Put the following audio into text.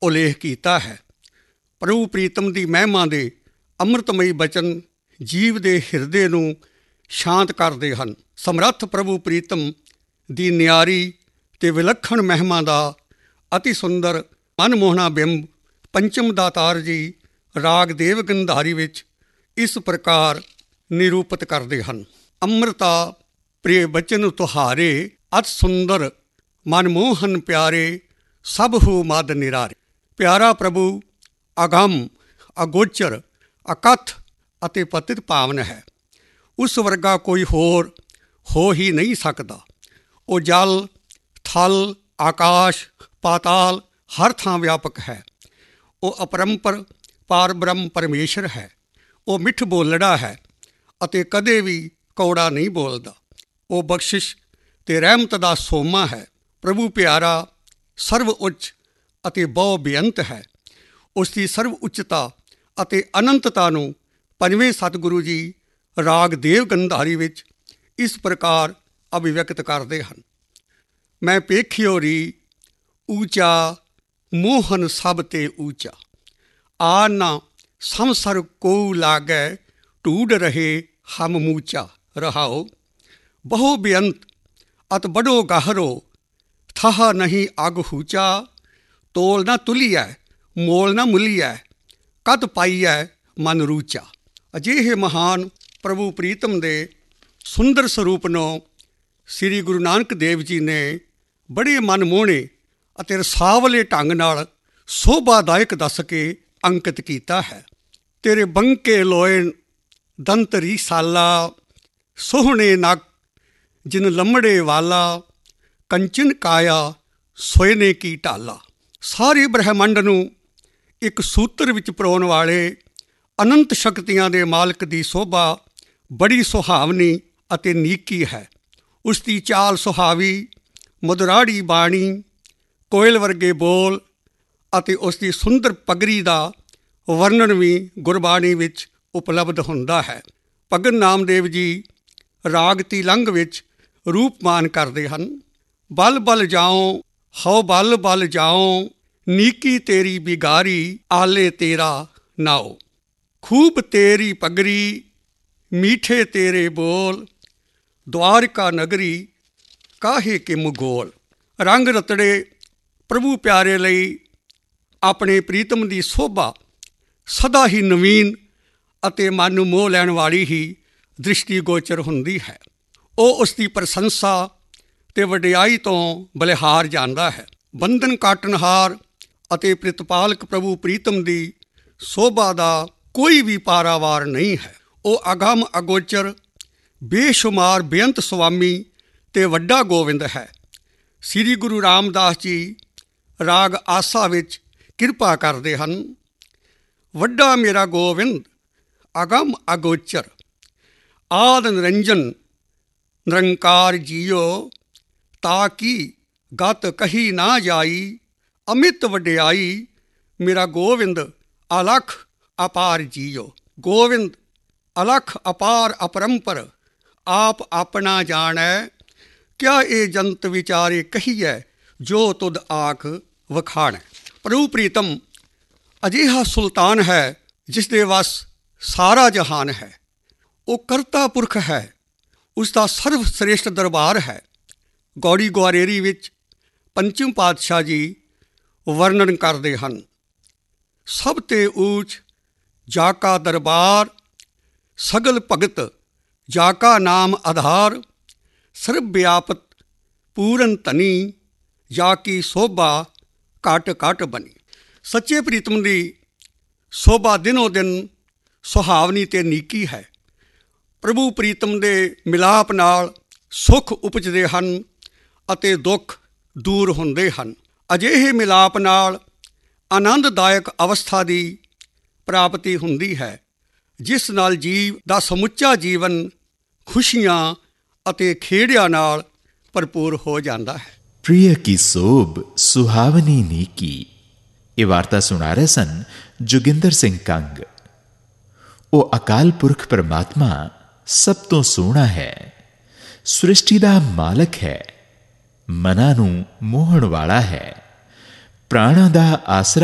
ਉਲੇਖ ਕੀਤਾ ਹੈ। ਪ੍ਰਭੂ ਪ੍ਰੀਤਮ ਦੀ ਮਹਿਮਾ ਦੇ ਅੰਮ੍ਰਿਤਮਈ ਬਚਨ ਜੀਵ ਦੇ ਹਿਰਦੇ ਨੂੰ ਸ਼ਾਂਤ ਕਰਦੇ ਹਨ। ਸਮਰੱਥ ਪ੍ਰਭੂ ਪ੍ਰੀਤਮ ਦੀ ਨਿਆਰੀ ਅਤੇ ਵਿਲੱਖਣ ਮਹਿਮਾ ਦਾ ਅਤੀ ਸੁੰਦਰ ਮਨਮੋਹਣਾ ਬਿੰਬ ਪੰਚਮ ਦਾਤਾਰ ਜੀ ਰਾਗ ਦੇਵ ਗੰਧਾਰੀ ਵਿੱਚ ਇਸ ਪ੍ਰਕਾਰ ਨਿਰੂਪਿਤ ਕਰਦੇ ਹਨ। ਅੰਮ੍ਰਿਤਾ ਪ੍ਰਿਯ ਬਚਨ ਤੁਹਾਰੇ ਅਤ ਸੁੰਦਰ ਮਨਮੋਹਨ ਪਿਆਰੇ ਸਭ ਹੋ ਮਦ ਨਿਰਾਰੇ। ਪਿਆਰਾ ਪ੍ਰਭੂ ਅਗੰਮ ਅਗੋਚਰ ਅਕਥ ਅਤੇ ਪਤਿਤ ਪਾਵਨ ਹੈ। ਉਸ ਵਰਗਾ ਕੋਈ ਹੋਰ ਹੋ ਹੀ ਨਹੀਂ ਸਕਦਾ। ਉਹ ਜਲ ਥਲ ਆਕਾਸ਼ ਪਾਤਾਲ ਹਰ ਥਾਂ ਵਿਆਪਕ ਹੈ। ਉਹ ਅਪਰੰਪਰ ਪਾਰ ਬ੍ਰਹਮ ਪਰਮੇਸ਼ਰ ਹੈ। ਉਹ ਮਿੱਠ ਬੋਲੜਾ ਹੈ ਅਤੇ ਕਦੇ ਵੀ ਕੌੜਾ ਨਹੀਂ ਬੋਲਦਾ। ਉਹ ਬਖਸ਼ਿਸ਼ ਅਤੇ ਰਹਿਮਤ ਦਾ ਸੋਮਾ ਹੈ। ਪ੍ਰਭੂ ਪਿਆਰਾ ਸਰਵ ਉੱਚ ਅਤੇ ਬਹੁ ਬੇਅੰਤ ਹੈ। ਉਸ ਦੀ ਸਰਵ ਉੱਚਤਾ ਅਤੇ ਅਨੰਤਤਾ ਨੂੰ ਪੰਜਵੇਂ ਸਤਿਗੁਰੂ ਜੀ ਰਾਗ ਦੇਵ ਗੰਧਾਰੀ ਵਿੱਚ ਇਸ ਪ੍ਰਕਾਰ ਅਭਿਵਿਅਕਤ ਕਰਦੇ ਹਨ। ਮੈਂ ਪੇਖਿਓ ਰੀ ਊਚਾ ਮੋਹਨ ਸਭ ਤੇ ਊਚਾ ਆ ਨਾ ਸੰਸਰ ਕੋ ਲਾਗੈ ਢੂਡ ਰਹੇ ਹਮ ਮੂਚਾ। ਰਹਾਓ ਬਹੁ ਬੇਅੰਤ ਅਤ ਬੜੋ ਗਹਿਰੋ ਥਾਹ ਨਹੀਂ ਅਗ ਹੂਚਾ। ਤੋਲ ਨਾ ਤੁਲੀਐ ਮੋਲ ਨਾ ਮੁਲੀਐ ਕਦ ਪਾਈਐ ਮਨ ਰੂਚਾ। ਅਜਿਹੇ ਮਹਾਨ ਪ੍ਰਭੂ ਪ੍ਰੀਤਮ ਦੇ ਸੁੰਦਰ ਸਰੂਪ ਨੂੰ ਸ੍ਰੀ ਗੁਰੂ ਨਾਨਕ ਦੇਵ ਜੀ ਨੇ ਬੜੇ ਮਨਮੋਹਣੇ ਅਤੇ ਰਸਾਵਲੇ ਢੰਗ ਨਾਲ ਸੋਭਾਦਾਇਕ ਦੱਸ ਕੇ ਅੰਕਿਤ ਕੀਤਾ ਹੈ। ਤੇਰੇ ਬੰਕੇ ਲੋਏ ਦੰਤ ਰੀਸਾਲਾ ਸੋਹਣੇ ਨੱਕ ਜਿਨ ਲੰਮੜੇ ਵਾਲਾ ਕੰਚਨ ਕਾਇਆ ਸੋਇਨੇ ਕੀ ਢਾਲਾ। ਸਾਰੇ ਬ੍ਰਹਿਮੰਡ ਨੂੰ ਇੱਕ ਸੂਤਰ ਵਿੱਚ ਪਰੋਣ ਵਾਲੇ ਅਨੰਤ ਸ਼ਕਤੀਆਂ ਦੇ ਮਾਲਕ ਦੀ ਸੋਭਾ ਬੜੀ ਸੁਹਾਵਣੀ ਅਤੇ ਨੀਕੀ ਹੈ। ਉਸ ਦੀ ਚਾਲ ਸੁਹਾਵੀ ਮਧੁਰਾੜੀ ਬਾਣੀ ਕੋਇਲ ਵਰਗੇ ਬੋਲ ਅਤੇ ਉਸ ਦੀ ਸੁੰਦਰ ਪਗੜੀ ਦਾ ਵਰਣਨ ਵੀ ਗੁਰਬਾਣੀ ਵਿੱਚ ਉਪਲਬਧ ਹੁੰਦਾ ਹੈ। ਭਗਤ ਨਾਮਦੇਵ ਜੀ ਰਾਗ ਤਿਲੰਗ ਵਿੱਚ ਰੂਪਮਾਨ ਕਰਦੇ ਹਨ। ਬਲ ਬਲ ਜਾਓ ਹਉ ਬਲ ਬਲ ਜਾਓ ਨੀਕੀ ਤੇਰੀ ਬਿਗਾਰੀ ਆਲੇ ਤੇਰਾ ਨਾਓ। ਖੂਬ ਤੇਰੀ ਪਗੜੀ ਮੀਠੇ ਤੇਰੇ ਬੋਲ ਦੁਆਰਿਕਾ ਨਗਰੀ ਕਾਹੇ ਕਿ ਮੁਗੋਲ। ਰੰਗ ਰਤੜੇ ਪ੍ਰਭੂ ਪਿਆਰੇ ਲਈ ਆਪਣੇ ਪ੍ਰੀਤਮ ਦੀ ਸੋਭਾ ਸਦਾ ਹੀ ਨਵੀਨ ਅਤੇ ਮਨ ਨੂੰ ਮੋਹ ਲੈਣ ਵਾਲੀ ਹੀ ਦ੍ਰਿਸ਼ਟੀ ਗੋਚਰ ਹੁੰਦੀ ਹੈ। ਉਹ ਉਸ ਦੀ ਪ੍ਰਸ਼ੰਸਾ ਅਤੇ ਵਡਿਆਈ ਤੋਂ ਬਲਿਹਾਰ ਜਾਂਦਾ ਹੈ। ਬੰਧਨ ਕਾਟਨਹਾਰ ਅਤੇ ਪ੍ਰਤਪਾਲਕ ਪ੍ਰਭੂ ਪ੍ਰੀਤਮ ਦੀ ਸੋਭਾ ਦਾ ਕੋਈ ਵੀ ਪਾਰਾਵਾਰ ਨਹੀਂ ਹੈ। ਉਹ ਅਗੰਮ ਅਗੋਚਰ ਬੇਸ਼ੁਮਾਰ ਬੇਅੰਤ ਸੁਆਮੀ ਅਤੇ ਵੱਡਾ ਗੋਵਿੰਦ ਹੈ। ਸ੍ਰੀ ਗੁਰੂ ਰਾਮਦਾਸ ਜੀ ਰਾਗ ਆਸਾ ਵਿੱਚ ਕਿਰਪਾ ਕਰਦੇ ਹਨ। ਵੱਡਾ ਮੇਰਾ ਗੋਵਿੰਦ ਅਗੰਮ ਅਗੋਚਰ ਆਦਿ ਨਿਰੰਜਨ ਨਿਰੰਕਾਰ ਜੀਓ ਤਾ ਕੀ ਗਤ ਕਹੀ ਨਾ ਜਾਈ। ਅਮਿਤ ਵਡਿਆਈ ਮੇਰਾ ਗੋਵਿੰਦ ਅਲਖ ਅਪਾਰ ਜੀਓ। ਗੋਵਿੰਦ ਅਲਖ ਅਪਾਰ ਅਪਰੰਪਰ ਆਪ ਆਪਣਾ ਜਾਣੈ ਕਿਆ ਇਹ ਜੰਤ ਵਿਚਾਰੇ ਕਹੀਐ ਜੋ ਤੁਧ ਆਖ ਵਖਾਣੈ। ਪ੍ਰਭੂ ਪ੍ਰੀਤਮ ਅਜਿਹਾ ਸੁਲਤਾਨ ਹੈ ਜਿਸ ਦੇ ਵੱਸ ਸਾਰਾ ਜਹਾਨ ਹੈ। ਉਹ ਕਰਤਾ ਪੁਰਖ ਹੈ। ਉਸ ਦਾ ਸਰਵ ਸ੍ਰੇਸ਼ਟ ਦਰਬਾਰ ਹੈ। ਗੌੜੀ ਗੁਆਰੇਰੀ ਵਿੱਚ ਪੰਚਮ ਪਾਤਸ਼ਾਹ ਜੀ ਵਰਣਨ ਕਰਦੇ ਹਨ। ਸਭ ਤੇ ਊਚ ਜਾ ਕਾ ਦਰਬਾਰ ਸਗਲ ਭਗਤ ਜਾ ਕਾ ਨਾਮ ਆਧਾਰ। ਸਰਬ ਵਿਆਪਤ ਪੂਰਨ ਧਨੀ ਜਾ ਕੀ ਸੋਭਾ ਘਟ ਘਟ ਬਣੀ। ਸੱਚੇ ਪ੍ਰੀਤਮ ਦੀ ਸੋਭਾ ਦਿਨੋਂ ਦਿਨ ਸੁਹਾਵਣੀ ਅਤੇ ਨੀਕੀ ਹੈ। ਪ੍ਰਭੂ ਪ੍ਰੀਤਮ ਦੇ ਮਿਲਾਪ ਨਾਲ ਸੁੱਖ ਉਪਜਦੇ ਹਨ ਅਤੇ ਦੁੱਖ ਦੂਰ ਹੁੰਦੇ ਹਨ। ਅਜਿਹੇ ਮਿਲਾਪ ਨਾਲ ਆਨੰਦਦਾਇਕ ਅਵਸਥਾ ਦੀ ਪ੍ਰਾਪਤੀ ਹੁੰਦੀ ਹੈ ਜਿਸ ਨਾਲ ਜੀਵ ਦਾ ਸਮੁੱਚਾ ਜੀਵਨ ਖੁਸ਼ੀਆਂ ਅਤੇ ਖੇੜਿਆਂ ਨਾਲ ਭਰਪੂਰ ਹੋ ਜਾਂਦਾ ਹੈ। प्रिय की सोब सुहावनी नीकी। ਇਹ ਵਾਰਤਾ ਸੁਣਾ ਰਹੇ ਸਨ ਜੋਗਿੰਦਰ ਸਿੰਘ ਕੰਗ। ਉਹ ਅਕਾਲ ਪੁਰਖ ਪਰਮਾਤਮਾ ਸਭ ਤੋਂ ਸੋਹਣਾ ਹੈ, ਸ੍ਰਿਸ਼ਟੀ ਦਾ ਮਾਲਕ ਹੈ, ਮਨਾਂ ਨੂੰ ਮੋਹਣ ਵਾਲਾ ਹੈ, ਪ੍ਰਾਣਾਂ ਦਾ ਆਸਰਾ